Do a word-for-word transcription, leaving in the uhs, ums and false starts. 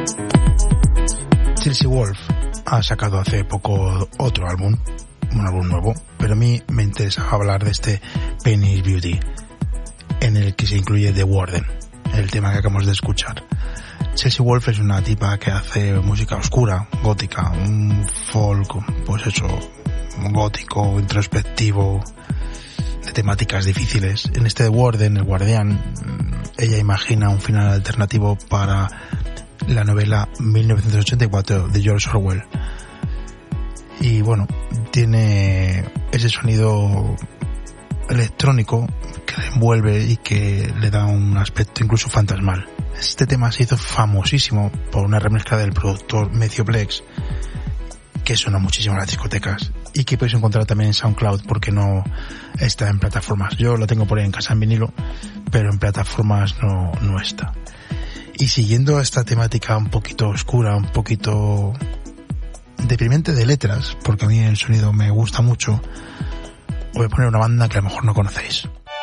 Chelsea Wolfe ha sacado hace poco otro álbum, un álbum nuevo, pero a mí me interesa hablar de este Pain is Beauty, en el que se incluye The Warden, el tema que acabamos de escuchar. Chelsea Wolfe es una tipa que hace música oscura, gótica, un folk, pues eso, gótico, introspectivo, de temáticas difíciles. En este The Warden, el guardián, ella imagina un final alternativo para la novela mil novecientos ochenta y cuatro de George Orwell. Y bueno, tiene ese sonido electrónico que le envuelve y que le da un aspecto incluso fantasmal. Este tema se hizo famosísimo por una remezcla del productor Methioplex, que suena muchísimo en las discotecas y que podéis encontrar también en SoundCloud porque no está en plataformas. Yo lo tengo por ahí en casa en vinilo, pero en plataformas no, no está. Y siguiendo esta temática un poquito oscura, un poquito deprimente de letras, porque a mí el sonido me gusta mucho, voy a poner una banda que a lo mejor no conocéis.